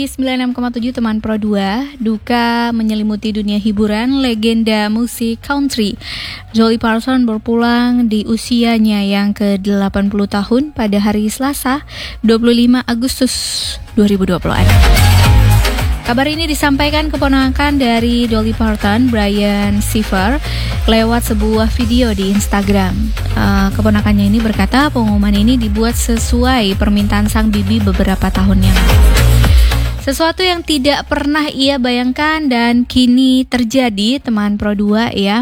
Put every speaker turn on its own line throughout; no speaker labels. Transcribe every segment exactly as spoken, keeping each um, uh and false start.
sembilan puluh enam koma tujuh teman Pro dua, duka menyelimuti dunia hiburan legenda musik country. Dolly Parton berpulang di usianya yang ke delapan puluh tahun pada hari Selasa, dua puluh lima Agustus dua ribu dua puluh. Kabar ini disampaikan keponakan dari Dolly Parton, Brian Siver, lewat sebuah video di Instagram. Uh, keponakannya ini berkata pengumuman ini dibuat sesuai permintaan sang bibi beberapa tahun yang lalu. Sesuatu yang tidak pernah ia bayangkan dan kini terjadi, teman Pro dua ya.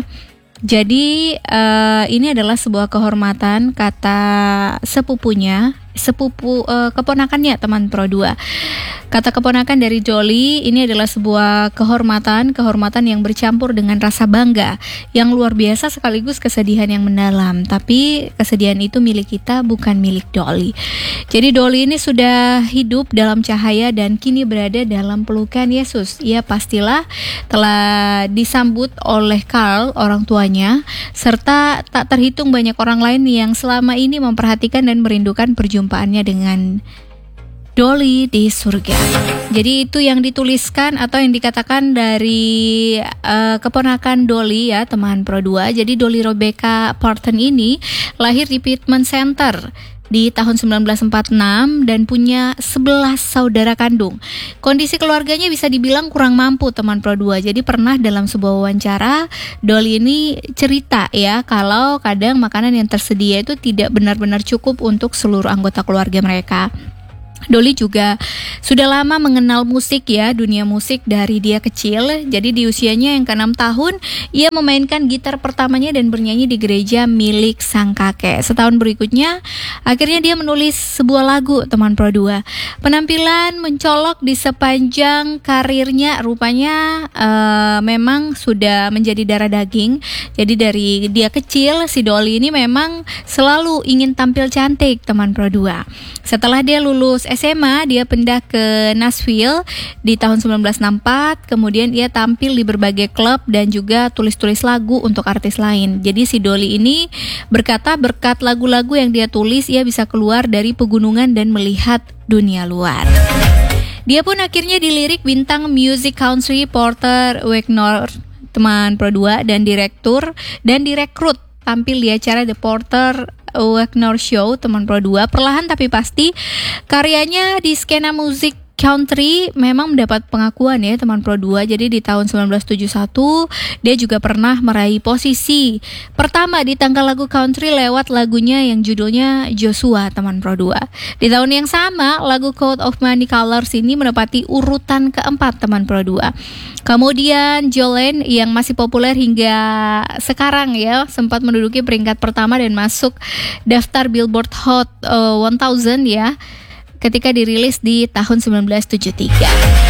Jadi uh, ini adalah sebuah kehormatan, kata sepupunya, sepupu uh, keponakannya teman Pro dua. Kata keponakan dari Dolly, ini adalah sebuah kehormatan, kehormatan yang bercampur dengan rasa bangga yang luar biasa sekaligus kesedihan yang mendalam. Tapi kesedihan itu milik kita, bukan milik Dolly. Jadi Dolly ini sudah hidup dalam cahaya dan kini berada dalam pelukan Yesus. Ia pastilah telah disambut oleh Carl, orang tuanya, serta tak terhitung banyak orang lain yang selama ini memperhatikan dan merindukan perjumpaannya dengan Dolly di surga. Jadi itu yang dituliskan atau yang dikatakan dari uh, keponakan Dolly ya, teman Pro dua. Jadi Dolly Rebecca Parton ini lahir di Pittman Center di tahun sembilan belas empat puluh enam dan punya sebelas saudara kandung. Kondisi keluarganya bisa dibilang kurang mampu, teman Pro dua. Jadi pernah dalam sebuah wawancara Dolly ini cerita ya, kalau kadang makanan yang tersedia itu tidak benar-benar cukup untuk seluruh anggota keluarga mereka. Dolly juga sudah lama mengenal musik ya, dunia musik dari dia kecil. Jadi di usianya yang ke enam tahun, ia memainkan gitar pertamanya dan bernyanyi di gereja milik sang kakek. Setahun berikutnya, akhirnya dia menulis sebuah lagu, teman Pro dua. Penampilan mencolok di sepanjang karirnya rupanya uh, memang sudah menjadi darah daging. Jadi dari dia kecil, si Dolly ini memang selalu ingin tampil cantik, teman Pro dua. Setelah dia lulus S M A, dia pindah ke Nashville di tahun sembilan belas enam puluh empat. Kemudian ia tampil di berbagai klub dan juga tulis-tulis lagu untuk artis lain. Jadi si Dolly ini berkata berkat lagu-lagu yang dia tulis, ia bisa keluar dari pegunungan dan melihat dunia luar. Dia pun akhirnya dilirik bintang music country Porter Wagoner, teman Pro dua, dan direktur dan direkrut tampil di acara The Porter Wagoner Show, teman Pro dua. Perlahan tapi pasti karyanya di skena musik country memang mendapat pengakuan ya, teman Pro dua. Jadi di tahun sembilan belas tujuh puluh satu dia juga pernah meraih posisi pertama di tangga lagu country lewat lagunya yang judulnya Joshua, teman Pro dua. Di tahun yang sama lagu Coat of Many Colors ini menempati urutan keempat, teman Pro dua. Kemudian Jolene yang masih populer hingga sekarang ya, sempat menduduki peringkat pertama dan masuk daftar Billboard Hot uh, seribu ya, ketika dirilis di tahun sembilan belas tujuh puluh tiga.